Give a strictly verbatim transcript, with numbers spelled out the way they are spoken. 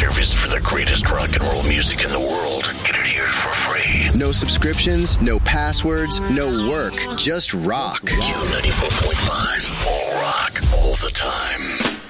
service for the greatest rock and roll music in the world. Get it here for free. No subscriptions, no passwords, no work, just rock. Q ninety-four point five, all rock, all the time.